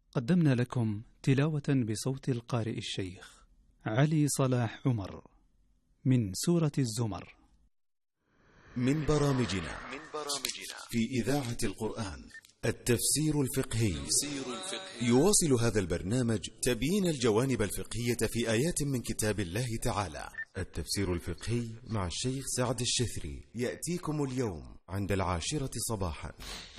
قدمنا لكم تلاوة بصوت القارئ الشيخ علي صلاح عمر من سورة الزمر. من برامجنا في إذاعة القرآن التفسير الفقهي. يواصل هذا البرنامج تبيين الجوانب الفقهية في آيات من كتاب الله تعالى. التفسير الفقهي مع الشيخ سعد الشثري يأتيكم اليوم عند 10 صباحا.